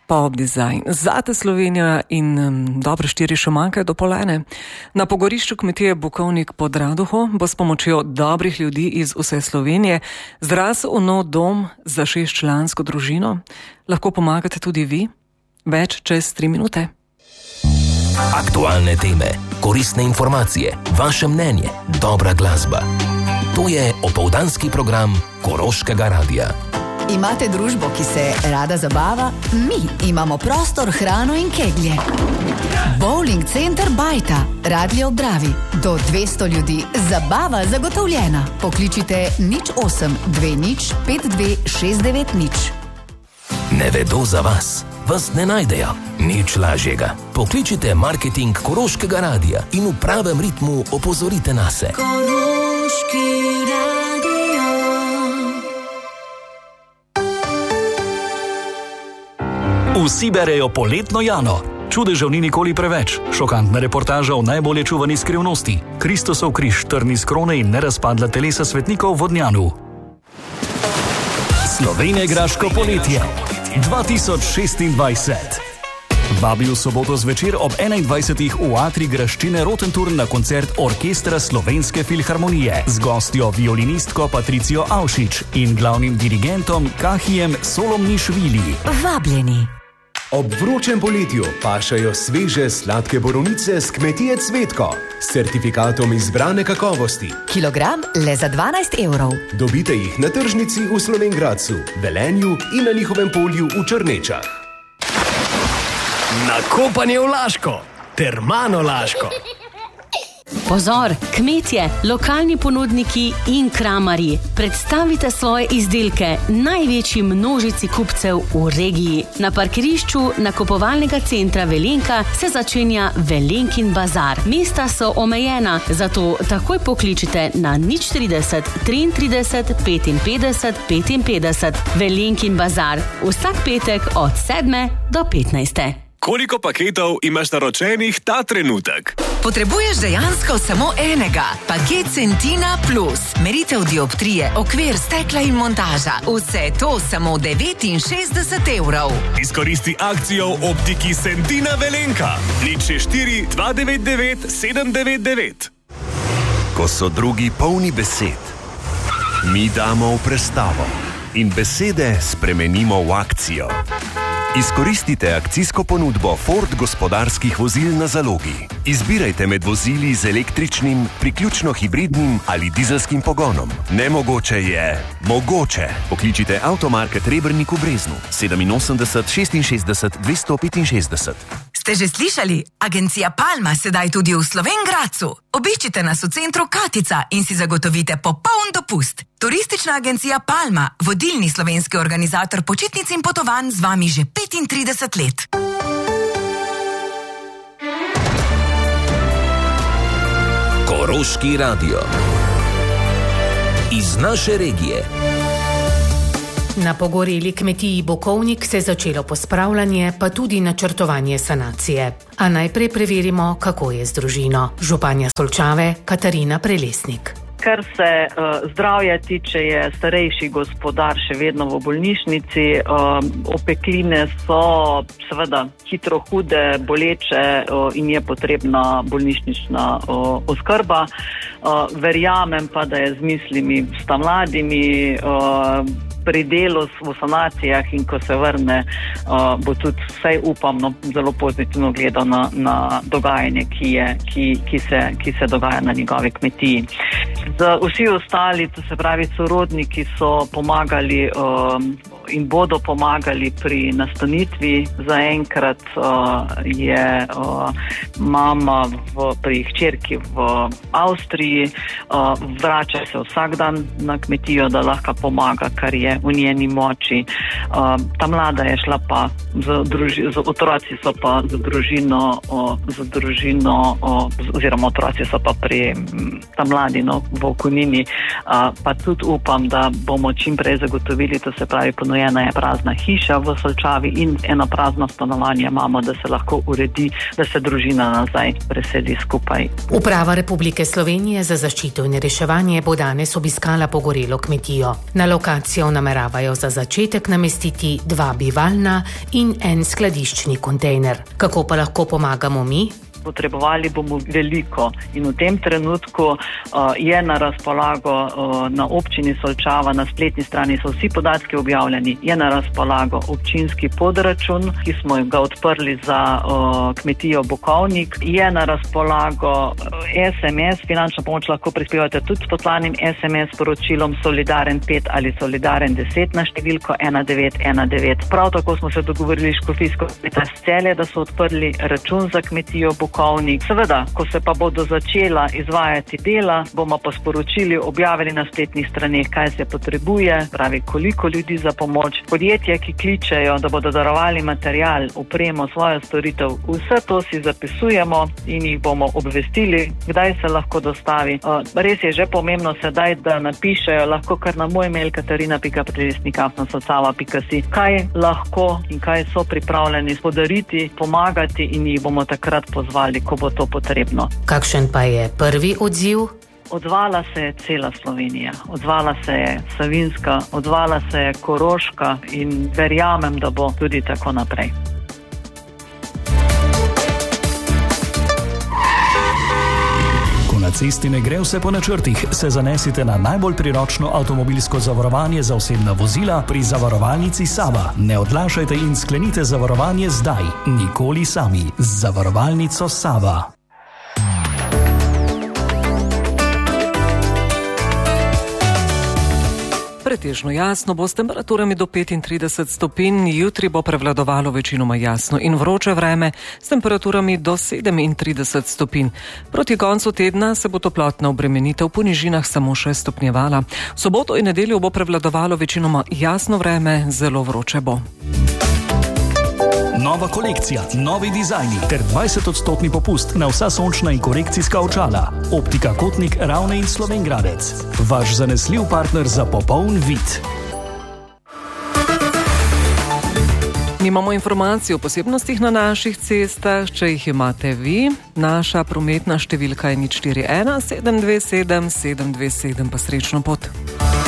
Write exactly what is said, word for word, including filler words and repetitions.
Pop design. Zate Slovenija in um, dobre štiri še manjkajo do polene. Na pogorišču kmetije Bukovnik pod Radoho bo s pomočjo dobrih ljudi iz vse Slovenije zrasel v nov dom za šestčlansko družino. Lahko pomagate tudi vi? Več čez tri minute. Aktualne teme, koristne informacije, vaše mnenje, dobra glasba. To je opoldanski program Koroškega radia. Imate družbo, ki se rada zabava? Mi imamo prostor, hrano in keglje. Bowling center Bajta, Radlje ob Dravi. Do dvesto ljudi, zabava zagotovljena. Pokličite nič osem dve nič pet dve šest devet nič. Ne vedo za vas, vas ne najdejo. Nič lažjega. Pokličite marketing Koroškega radia in v pravem ritmu opozorite nase. Koroški radio. Vsi berejo poletno Jano. Čudežev ni nikoli preveč. Šokantna reportaža o najbolje čuvani skrivnosti. Kristosov križ, trni s krone in nerazpadla telesa svetnikov v Vodnjanu. Slovenjegraško poletje dva tisoč šestindvajset. Vabi v soboto zvečer ob enaindvajsetih v Atrij graščine Rotenturm na koncert Orkestra Slovenske filharmonije z gostjo violinistko Patricijo Avšič in glavnim dirigentom Kahijem Solomnišvili. Vabljeni. Ob vročem poletju pašajo sveže sladke borovnice s kmetije Cvetko s certifikatom izbrane kakovosti. Kilogram le za dvanajst evrov. Dobite jih na tržnici v Slovenj Gradcu, Velenju in na njihovem polju v Črnečah. Nakopanje v Laško, Termano Laško. Pozor, kmetje, lokalni ponudniki in kramarji, predstavite svoje izdelke največji množici kupcev v regiji. Na parkirišču nakupovalnega centra Velenka se začenja Velenkin bazar. Mesta so omejena, zato takoj pokličite na nič trideset triintrideset petinpetdeset petinpetdeset. Velenkin bazar, vsak petek od sedme do petnajste. Koliko paketov imaš naročenih ta trenutek? Potrebuješ dejansko samo enega. Paket Centina Plus. Meritev dioptrije, okvir, stekla in montaža. Vse to samo devetinšestdeset evrov. Izkoristi akcijo v optiki Centina Velenka. nič šest štiri dva devet devet sedem devet devet. Ko so drugi polni besed, mi damo v prestavo in besede spremenimo v akcijo. Izkoristite akcijsko ponudbo Ford gospodarskih vozil na zalogi. Izbirajte med vozili z električnim, priključno hibridnim ali dizelskim pogonom. Nemogoče je mogoče. Pokličite Avtomarket Rebernik v Breznu sedeminosemdeset šestinšestdeset dvesto petinšestdeset. Ste že slišali? Agencija Palma sedaj tudi v Slovenj Gradcu. Obiščite nas v centru Katica in si zagotovite popoln dopust. Turistična agencija Palma, vodilni slovenski organizator počitnic in potovanj, z vami že petintrideset let. Koroški radio. Iz naše regije. Na pogoreli kmetiji Bukovnik se je začelo pospravljanje, pa tudi načrtovanje sanacije. A najprej preverimo, kako je z družino. Županja Solčave, Katarina Prelesnik. Kar se uh, zdravja tiče, je starejši gospodar še vedno v bolnišnici. Uh, opekline so seveda hitro hude, boleče uh, in je potrebna bolnišnična uh, oskrba. Uh, verjamem pa, da je z mislimi sta mladimi uh, pri delu v sanacijah in ko se vrne, uh, bo tudi vsaj upamno zelo pozitivno gledal na, na dogajanje, ki, je, ki, ki, se, ki se dogaja na njegovi kmetiji. Z vsi ostali, to se pravi sorodniki, so pomagali um, in bodo pomagali pri nastanitvi. Zaenkrat uh, je uh, mama v, pri hčerki v Avstriji, uh, vrača se vsak dan na kmetijo, da lahko pomaga, kar je v njeni moči. Uh, ta mlada je šla pa z, druži, z otroci so pa z družino, uh, z družino uh, oziroma otroci so pa pri ta mladino v Okonini, uh, pa tudi upam, da bomo čim prej zagotovili, to se pravi ponujemo ponujena je prazna hiša v Solčavi in eno prazno stanovanje imamo, da se lahko uredi, da se družina nazaj preseli skupaj. Uprava Republike Slovenije za zaščito in reševanje bo danes obiskala pogorelo kmetijo. Na lokacijo nameravajo za začetek namestiti dva bivalna in en skladiščni kontejner. Kako pa lahko pomagamo mi? Potrebovali bomo veliko in v tem trenutku uh, je na razpolago uh, na občini Solčava, na spletni strani so vsi podatki objavljeni, je na razpolago občinski podračun, ki smo ga odprli za uh, kmetijo Bukovnik, je na razpolago uh, es em es, finančno pomoč lahko prispevate tudi s poslanim es em es sporočilom Solidaren pet ali Solidaren deset na številko ena devet ena devet. Prav tako smo se dogovorili s Škofijsko Celje, da so odprli račun za kmetijo Bukovnik. Seveda, ko se pa bodo začela izvajati dela, bomo pa sporočili, objavili na spletnih straneh, kaj se potrebuje, pravi koliko ljudi za pomoč. Podjetja, ki kličejo, da bodo darovali material, opremo, svojo storitev, vse to si zapisujemo in jih bomo obvestili, kdaj se lahko dostavi. Res je že pomembno sedaj, da napišejo lahko kar na moj mail katarina pika prelesnik afna solcava pika si, kaj lahko in kaj so pripravljeni podariti, pomagati in jih bomo takrat pozvali, ko bo to potrebno. Kakšen pa je prvi odziv? Odzvala se je cela Slovenija, odzvala se je Savinjska, odzvala se je Koroška in verjamem, da bo tudi tako naprej. Ko na cesti ne gre vse po načrtih, se zanesite na najbolj priročno avtomobilsko zavarovanje za osebna vozila pri zavarovalnici Sava. Ne odlašajte in sklenite zavarovanje zdaj, nikoli sami. Z zavarovalnico Sava. Pretežno jasno bo s temperaturami do petintrideset stopinj, jutri bo prevladovalo večinoma jasno in vroče vreme s temperaturami do sedemintrideset stopinj. Proti koncu tedna se bo toplotna obremenitev po nižinah samo še stopnjevala. V soboto in nedeljo bo prevladovalo večinoma jasno vreme, zelo vroče bo. Nova kolekcija, novi dizajni ter dvajsetodstotni popust na vsa sončna in korekcijska očala. Optika Kotnik, Ravne in Slovenj Gradec. Vaš zanesljiv partner za popoln vid. Nimamo informacij o posebnostih na naših cestah, če jih imate vi. Naša prometna številka je nič štiri ena sedem dve sedem sedem dve sedem, pa srečno pot.